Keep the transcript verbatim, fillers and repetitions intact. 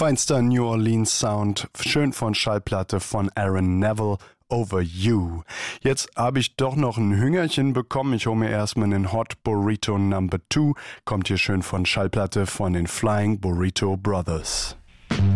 Feinster New Orleans Sound, schön von Schallplatte von Aaron Neville, Over You. Jetzt habe ich doch noch ein Hüngerchen bekommen. Ich hole mir erstmal einen Hot Burrito Number Two. Kommt hier schön von Schallplatte von den Flying Burrito Brothers.